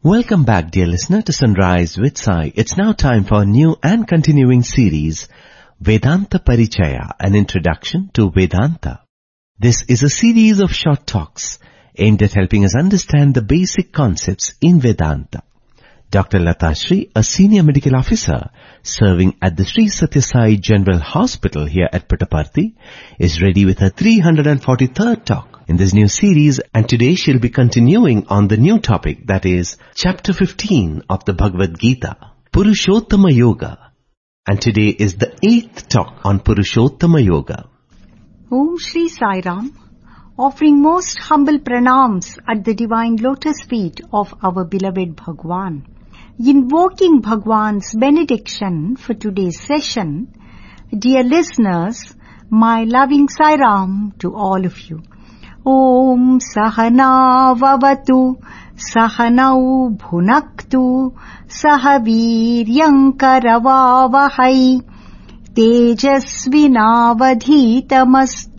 Welcome back, dear listener, to Sunrise with Sai. It's now time for a new and continuing series, Vedanta Parichaya, an introduction to Vedanta. This is a series of short talks aimed at helping us understand the basic concepts in Vedanta. Dr. Lata Sri, a senior medical officer serving at the Sri Satya Sai General Hospital here at Puttaparthi, is ready with her 343rd talk in this new series, and today she'll be continuing on the new topic, that is Chapter 15 of the Bhagavad Gita, Purushottama Yoga. And today is the 8th talk on Purushottama Yoga. Om Shri Sai Ram, offering most humble pranams at the divine lotus feet of our beloved Bhagwan. Invoking Bhagwan's benediction for today's session, dear listeners, my loving Sai Ram to all of you. Om Sahana Vavatu Sahanau Bhunaktu Sahaviryam Karavavahai Tejasvinavadhitamastu